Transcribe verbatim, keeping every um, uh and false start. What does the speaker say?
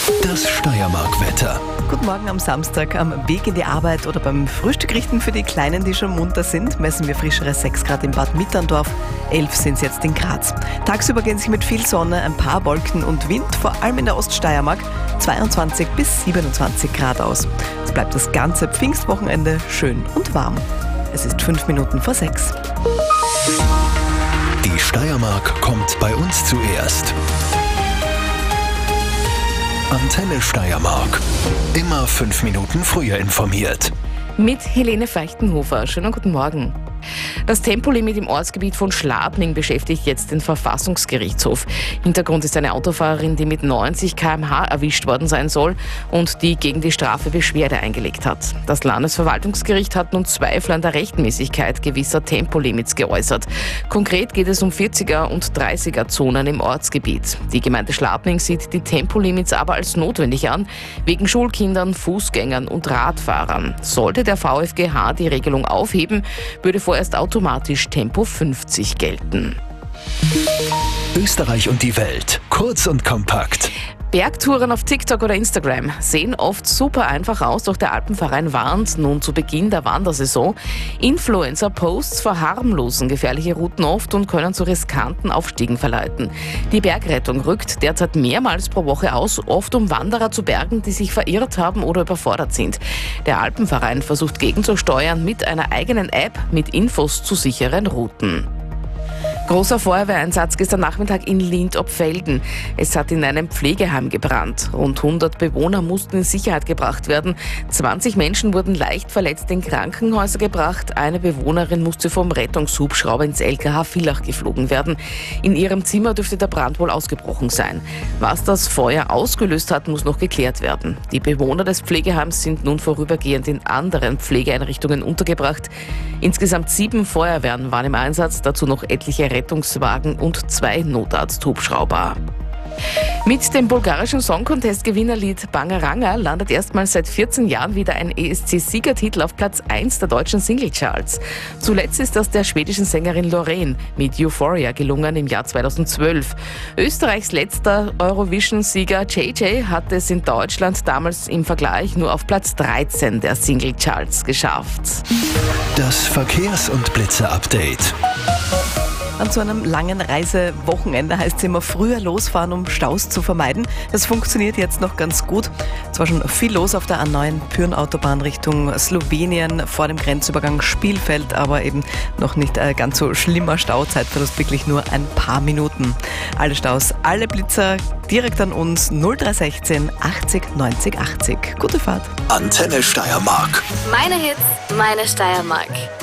Das Steiermark-Wetter. Guten Morgen am Samstag. Am Weg in die Arbeit oder beim Frühstück richten für die Kleinen, die schon munter sind, messen wir frischere sechs Grad in Bad Mitterndorf, elf sind es jetzt in Graz. Tagsüber gehen sich mit viel Sonne, ein paar Wolken und Wind, vor allem in der Oststeiermark, zweiundzwanzig bis siebenundzwanzig Grad aus. Es bleibt das ganze Pfingstwochenende schön und warm. Es ist fünf Minuten vor sechs. Die Steiermark kommt bei uns zuerst. Antenne Steiermark. Immer fünf Minuten früher informiert. Mit Helene Feichtenhofer. Schönen guten Morgen. Das Tempolimit im Ortsgebiet von Schlabning beschäftigt jetzt den Verfassungsgerichtshof. Hintergrund ist eine Autofahrerin, die mit neunzig Kilometer pro Stunde erwischt worden sein soll und die gegen die Strafe Beschwerde eingelegt hat. Das Landesverwaltungsgericht hat nun Zweifel an der Rechtmäßigkeit gewisser Tempolimits geäußert. Konkret geht es um vierziger und dreißiger Zonen im Ortsgebiet. Die Gemeinde Schlabning sieht die Tempolimits aber als notwendig an, wegen Schulkindern, Fußgängern und Radfahrern. Sollte der V f G H die Regelung aufheben, würde vorerst automatisch Tempo fünfzig gelten. Österreich und die Welt. Kurz und kompakt. Bergtouren auf TikTok oder Instagram sehen oft super einfach aus, doch der Alpenverein warnt nun zu Beginn der Wandersaison. Influencer-Posts verharmlosen gefährliche Routen oft und können zu riskanten Aufstiegen verleiten. Die Bergrettung rückt derzeit mehrmals pro Woche aus, oft um Wanderer zu bergen, die sich verirrt haben oder überfordert sind. Der Alpenverein versucht gegenzusteuern mit einer eigenen App mit Infos zu sicheren Routen. Großer Feuerwehreinsatz gestern Nachmittag in Lindopfelden. Es hat in einem Pflegeheim gebrannt. Rund hundert Bewohner mussten in Sicherheit gebracht werden. zwanzig Menschen wurden leicht verletzt in Krankenhäuser gebracht. Eine Bewohnerin musste vom Rettungshubschrauber ins L K H Villach geflogen werden. In ihrem Zimmer dürfte der Brand wohl ausgebrochen sein. Was das Feuer ausgelöst hat, muss noch geklärt werden. Die Bewohner des Pflegeheims sind nun vorübergehend in anderen Pflegeeinrichtungen untergebracht. Insgesamt sieben Feuerwehren waren im Einsatz, dazu noch etliche Rettungswagen und zwei Notarzthubschrauber. Mit dem bulgarischen Song-Contest-Gewinnerlied Bangaranga landet erstmals seit vierzehn Jahren wieder ein E S C-Siegertitel auf Platz eins der deutschen Singlecharts. Zuletzt ist das der schwedischen Sängerin Loreen mit Euphoria gelungen im Jahr zweitausendzwölf. Österreichs letzter Eurovision-Sieger J J hat es in Deutschland damals im Vergleich nur auf Platz dreizehn der Singlecharts geschafft. Das Verkehrs- und Blitze-Update. An so einem langen Reisewochenende heißt es immer früher losfahren, um Staus zu vermeiden. Das funktioniert jetzt noch ganz gut. Es war schon viel los auf der A neun Pyhrn-Autobahn Richtung Slowenien vor dem Grenzübergang Spielfeld, aber eben noch nicht äh, ganz so schlimmer Stau. Zeitverlust wirklich nur ein paar Minuten. Alle Staus, alle Blitzer direkt an uns null drei eins sechs achtzig neunzig achtzig. Gute Fahrt. Antenne Steiermark. Meine Hits, meine Steiermark.